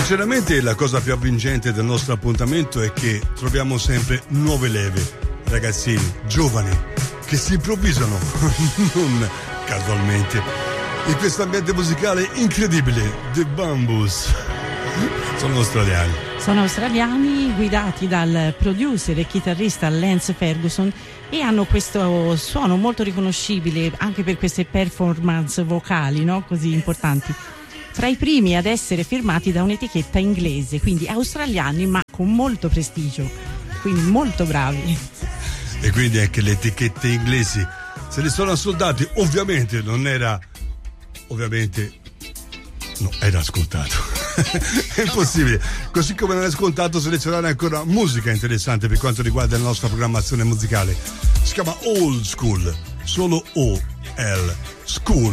Sinceramente la cosa più avvincente del nostro appuntamento è che troviamo sempre nuove leve, ragazzini, giovani, che si improvvisano, non casualmente, in questo ambiente musicale incredibile, The Bamboos. Sono australiani. Sono australiani guidati dal producer e chitarrista Lance Ferguson e hanno questo suono molto riconoscibile anche per queste performance vocali, no? Così importanti. Tra i primi ad essere firmati da un'etichetta inglese, quindi australiani ma con molto prestigio, quindi molto bravi. E quindi anche le etichette inglesi se li sono assoldati, era scontato. È impossibile, così come non è scontato selezionare ancora musica interessante per quanto riguarda la nostra programmazione musicale. Si chiama Old School, solo O-L School.